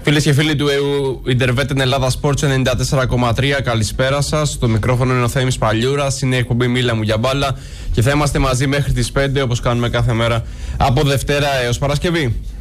Φίλες και φίλοι του Ιντερβέτεν Ελλάδα Sports 94,3, καλησπέρα σας. Στο μικρόφωνο είναι ο Θέμης Παλιούρας, είναι η εκπομπή Μίλα μου για μπάλα και θα είμαστε μαζί μέχρι τις 5 όπως κάνουμε κάθε μέρα από Δευτέρα έως Παρασκευή.